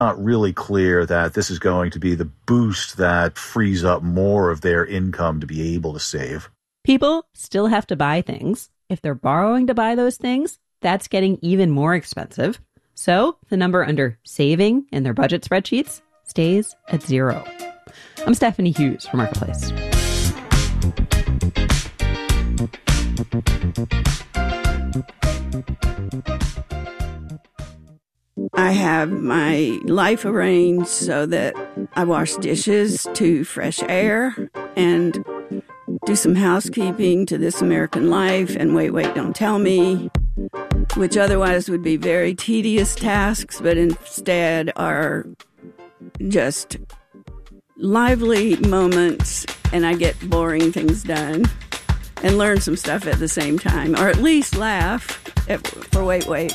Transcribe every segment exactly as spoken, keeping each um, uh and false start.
not really clear that this is going to be the boost that frees up more of their income to be able to save. People still have to buy things. If they're borrowing to buy those things, that's getting even more expensive. So the number under saving in their budget spreadsheets stays at zero. I'm Stephanie Hughes for Marketplace. I have my life arranged so that I wash dishes to Fresh Air and do some housekeeping to This American Life and Wait, Wait, Don't Tell Me, which otherwise would be very tedious tasks, but instead are just lively moments, and I get boring things done and learn some stuff at the same time, or at least laugh at, for Wait, Wait.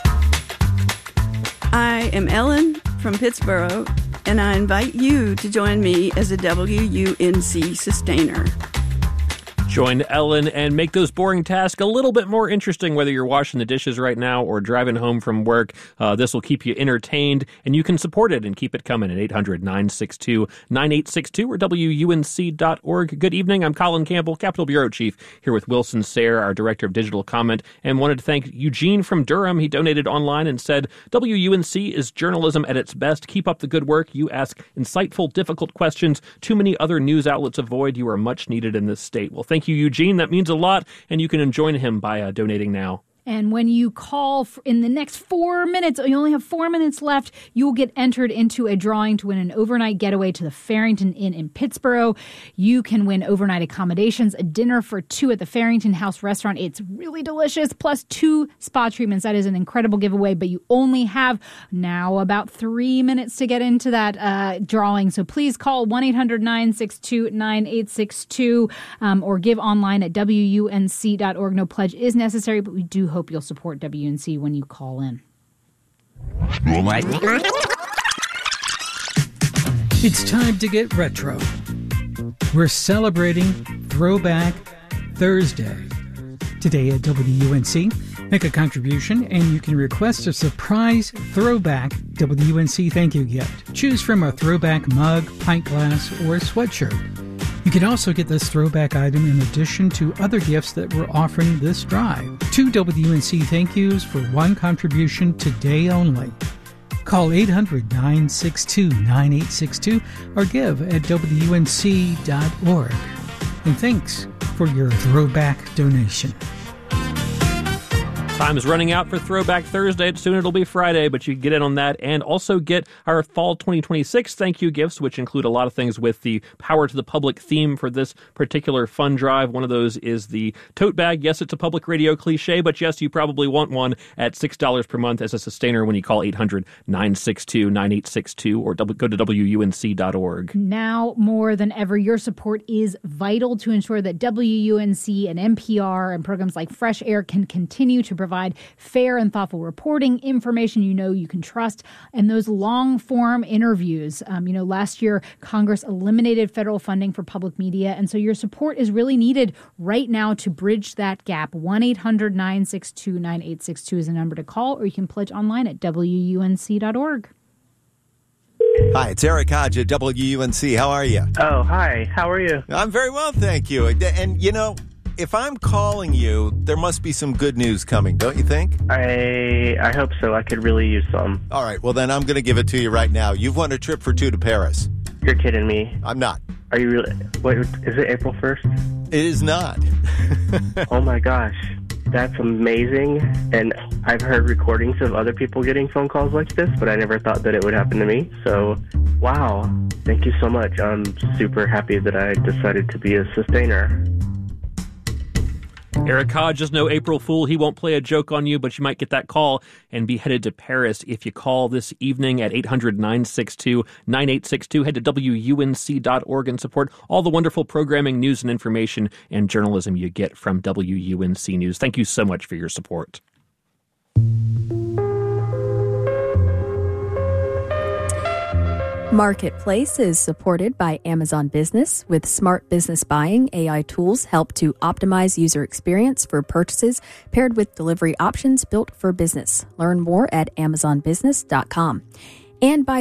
I am Ellen from Pittsburgh, and I invite you to join me as a W U N C sustainer. Join Ellen and make those boring tasks a little bit more interesting, whether you're washing the dishes right now or driving home from work. Uh, this will keep you entertained, and you can support it and keep it coming at eight hundred, nine six two, nine eight six two or W U N C dot org. Good evening. I'm Colin Campbell, Capitol Bureau Chief, here with Wilson Sayre, our Director of Digital Comment, and wanted to thank Eugene from Durham. He donated online and said, W U N C is journalism at its best. Keep up the good work. You ask insightful, difficult questions too many other news outlets avoid. You are much needed in this state. Well, thank you, Eugene. That means a lot, and you can join him by uh, donating now. And when you call in the next four minutes, you only have four minutes left, you will get entered into a drawing to win an overnight getaway to the Farrington Inn in Pittsburgh. You can win overnight accommodations, a dinner for two at the Farrington House restaurant. It's really delicious, plus two spa treatments. That is an incredible giveaway, but you only have now about three minutes to get into that uh, drawing. So please call one eight hundred, nine six two, nine eight six two um, or give online at W U N C dot org. No pledge is necessary, but we do hope you'll support W U N C when you call in. It's time to get retro. We're celebrating Throwback Thursday. Today at W U N C, make a contribution and you can request a surprise throwback W U N C thank you gift. Choose from a throwback mug, pint glass, or sweatshirt. You can also get this throwback item in addition to other gifts that we're offering this drive. Two W U N C thank yous for one contribution today only. Call eight hundred, nine six two, nine eight six two or give at W U N C dot org. And thanks for your throwback donation. Time is running out for Throwback Thursday. Soon it'll be Friday, but you can get in on that and also get our Fall twenty twenty-six thank you gifts, which include a lot of things with the Power to the Public theme for this particular fun drive. One of those is the tote bag. Yes, it's a public radio cliche, but yes, you probably want one at six dollars per month as a sustainer when you call eight hundred, nine six two, nine eight six two or go to W U N C dot org. Now more than ever, your support is vital to ensure that W U N C and N P R and programs like Fresh Air can continue to provide fair and thoughtful reporting, information you know you can trust, and those long-form interviews. Um, you know, last year, Congress eliminated federal funding for public media, and so your support is really needed right now to bridge that gap. one eight hundred, nine six two, nine eight six two is the number to call, or you can pledge online at W U N C dot org. Hi, it's Eric Hodge at W U N C. How are you? Oh, hi. How are you? I'm very well, thank you. And, you know, if I'm calling you, there must be some good news coming, don't you think? I I hope so. I could really use some. All right, well, then I'm going to give it to you right now. You've won a trip for two to Paris. You're kidding me. I'm not. Are you really? Wait, is it April first? It is not. Oh, my gosh. That's amazing. And I've heard recordings of other people getting phone calls like this, but I never thought that it would happen to me. So, wow. Thank you so much. I'm super happy that I decided to be a sustainer. Eric Hodge is no April Fool. He won't play a joke on you, but you might get that call and be headed to Paris if you call this evening at eight hundred, nine six two, nine eight six two. Head to W U N C dot org and support all the wonderful programming, news, and information and journalism you get from W U N C News. Thank you so much for your support. Marketplace is supported by Amazon Business. With smart business buying, A I tools help to optimize user experience for purchases paired with delivery options built for business. Learn more at amazon business dot com. and by